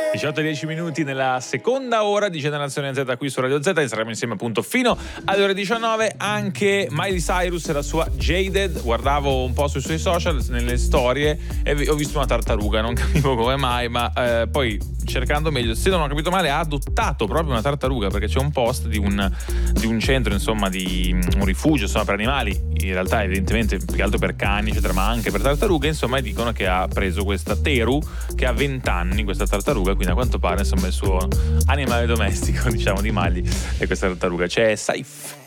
18:10 minuti nella seconda ora di Generazione Z qui su Radio Z, e saremo insieme appunto fino alle ore 19. Anche Miley Cyrus e la sua Jaded. Guardavo un po' sui suoi social, nelle storie, e ho visto una tartaruga, non capivo come mai, ma poi cercando meglio, se non ho capito male, ha adottato proprio una tartaruga, perché c'è un post di un centro, insomma, di un rifugio, insomma, per animali, in realtà evidentemente più che altro per cani eccetera, ma anche per tartarughe, insomma, e dicono che ha preso questa Teru che ha 20 anni, questa tartaruga, quindi a quanto pare insomma il suo animale domestico, diciamo, di Miley è questa tartaruga. C'è Saif.